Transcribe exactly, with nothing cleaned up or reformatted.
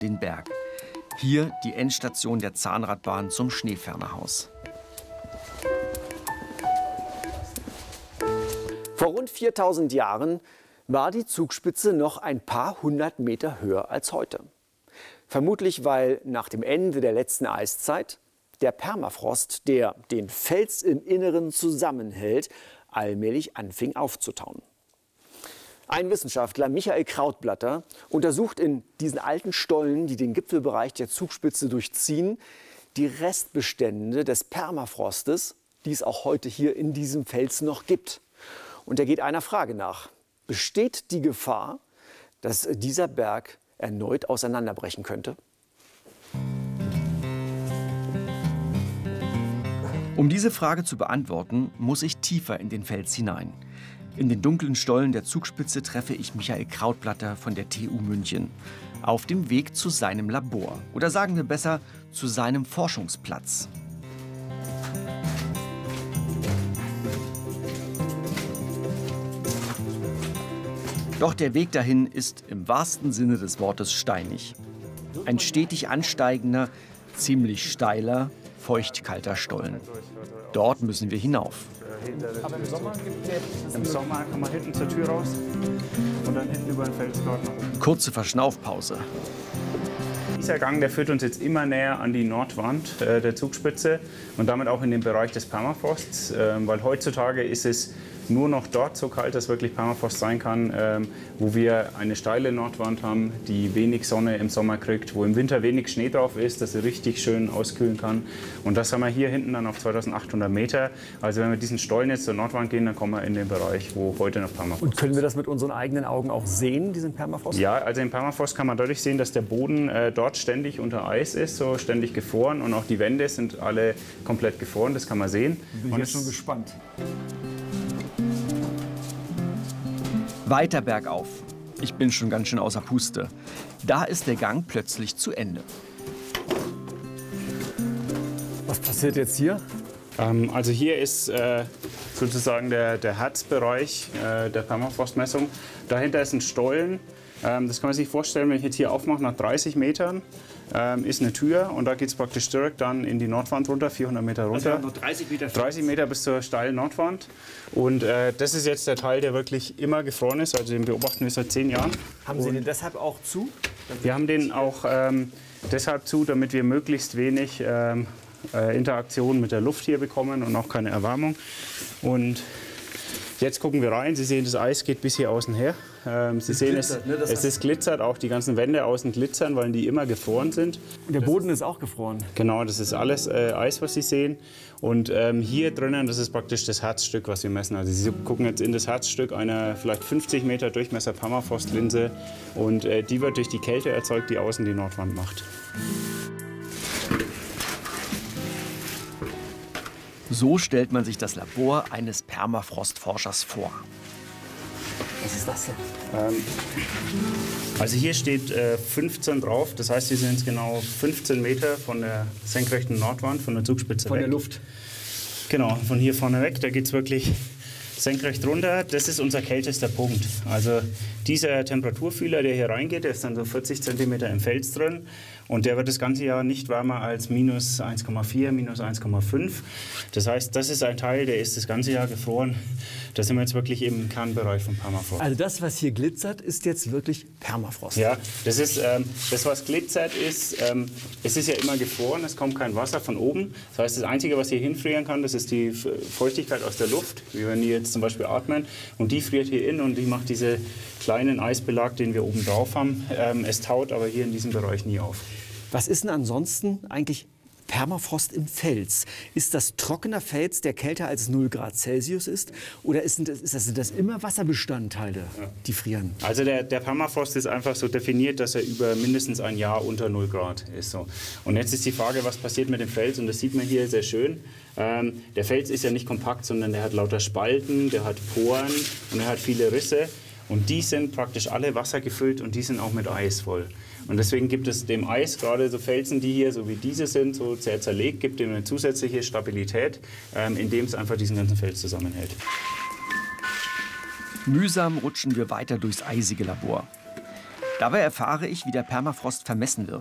den Berg. Hier die Endstation der Zahnradbahn zum Schneefernerhaus. Vor rund viertausend Jahren war die Zugspitze noch ein paar hundert Meter höher als heute. Vermutlich, weil nach dem Ende der letzten Eiszeit der Permafrost, der den Fels im Inneren zusammenhält, allmählich anfing aufzutauen. Ein Wissenschaftler, Michael Krautblatter, untersucht in diesen alten Stollen, die den Gipfelbereich der Zugspitze durchziehen, die Restbestände des Permafrostes, die es auch heute hier in diesem Fels noch gibt. Und er geht einer Frage nach: Besteht die Gefahr, dass dieser Berg erneut auseinanderbrechen könnte? Um diese Frage zu beantworten, muss ich tiefer in den Fels hinein. In den dunklen Stollen der Zugspitze treffe ich Michael Krautblatter von der T U München. Auf dem Weg zu seinem Labor. Oder sagen wir besser, zu seinem Forschungsplatz. Doch der Weg dahin ist im wahrsten Sinne des Wortes steinig. Ein stetig ansteigender, ziemlich steiler, feuchtkalter Stollen. Dort müssen wir hinauf. Aber im Sommer gibt es Im Sommer kann man hinten zur Tür raus und dann hinten über den Felsgarten nach oben. Kurze Verschnaufpause. Dieser Gang, der führt uns jetzt immer näher an die Nordwand äh, der Zugspitze und damit auch in den Bereich des Permafrosts, äh, weil heutzutage ist es nur noch dort so kalt, dass wirklich Permafrost sein kann, ähm, wo wir eine steile Nordwand haben, die wenig Sonne im Sommer kriegt, wo im Winter wenig Schnee drauf ist, dass sie richtig schön auskühlen kann. Und das haben wir hier hinten dann auf zweitausendachthundert Meter. Also wenn wir diesen Stollen jetzt zur Nordwand gehen, dann kommen wir in den Bereich, wo heute noch Permafrost ist. Und können wir das mit unseren eigenen Augen auch sehen, diesen Permafrost? Ja, also im Permafrost kann man deutlich sehen, dass der Boden äh, dort ständig unter Eis ist, so ständig gefroren. Und auch die Wände sind alle komplett gefroren, das kann man sehen. Bin ich jetzt schon gespannt. Weiter bergauf. Ich bin schon ganz schön außer Puste. Da ist der Gang plötzlich zu Ende. Was passiert jetzt hier? Ähm, also hier ist äh, sozusagen der, der Herzbereich äh, der Permafrostmessung. Dahinter ist ein Stollen. Ähm, das kann man sich vorstellen, wenn ich jetzt hier aufmache, nach dreißig Metern ähm, ist eine Tür und da geht es praktisch direkt dann in die Nordwand runter, vierhundert Meter runter. Also noch dreißig Meter. dreißig Meter bis zur steilen Nordwand. Und äh, das ist jetzt der Teil, der wirklich immer gefroren ist, also den beobachten wir seit zehn Jahren. Haben Sie den deshalb auch zu? Wir haben den auch ähm, deshalb zu, damit wir möglichst wenig ähm, äh, Interaktion mit der Luft hier bekommen und auch keine Erwärmung. Und jetzt gucken wir rein. Sie sehen, das Eis geht bis hier außen her. Ähm, Sie sehen, glitzert, es, ne? es ist glitzert, auch die ganzen Wände außen glitzern, weil die immer gefroren sind. Und der Boden ist auch gefroren? Genau, das ist alles äh, Eis, was Sie sehen. Und ähm, hier drinnen, das ist praktisch das Herzstück, was wir messen. Also Sie gucken jetzt in das Herzstück einer vielleicht fünfzig Meter Durchmesser Permafrostlinse. Und äh, die wird durch die Kälte erzeugt, die außen die Nordwand macht. So stellt man sich das Labor eines Permafrostforschers vor. Was ist das denn? Ähm, also hier steht äh, fünfzehn drauf, das heißt, wir sind jetzt genau fünfzehn Meter von der senkrechten Nordwand, von der Zugspitze Von weg. der Luft? Genau, von hier vorne weg, da geht es wirklich senkrecht runter. Das ist unser kältester Punkt. Also dieser Temperaturfühler, der hier reingeht, der ist dann so vierzig Zentimeter im Fels drin. Und der wird das ganze Jahr nicht wärmer als minus eins Komma vier, minus eins Komma fünf. Das heißt, das ist ein Teil, der ist das ganze Jahr gefroren. Da sind wir jetzt wirklich im Kernbereich vom Permafrost. Also das, was hier glitzert, ist jetzt wirklich Permafrost? Ja, das ist ähm, das, was glitzert ist. Ähm, es ist ja immer gefroren, es kommt kein Wasser von oben. Das heißt, das Einzige, was hier hinfrieren kann, das ist die Feuchtigkeit aus der Luft, wie wenn die jetzt zum Beispiel atmen. Und die friert hier in und die macht diese kleinen Eisbelag, den wir oben drauf haben. Ähm, es taut aber hier in diesem Bereich nie auf. Was ist denn ansonsten eigentlich Permafrost im Fels? Ist das trockener Fels, der kälter als null Grad Celsius ist? Oder ist das, ist das, sind das immer Wasserbestandteile, ja, die frieren? Also der, der Permafrost ist einfach so definiert, dass er über mindestens ein Jahr unter null Grad ist. So. Und jetzt ist die Frage, was passiert mit dem Fels? Und das sieht man hier sehr schön. Ähm, der Fels ist ja nicht kompakt, sondern der hat lauter Spalten, der hat Poren und er hat viele Risse. Und die sind praktisch alle wassergefüllt und die sind auch mit Eis voll. Und deswegen gibt es dem Eis, gerade so Felsen, die hier, so wie diese sind, so sehr zerlegt, gibt dem eine zusätzliche Stabilität, ähm, indem es einfach diesen ganzen Fels zusammenhält. Mühsam rutschen wir weiter durchs eisige Labor. Dabei erfahre ich, wie der Permafrost vermessen wird.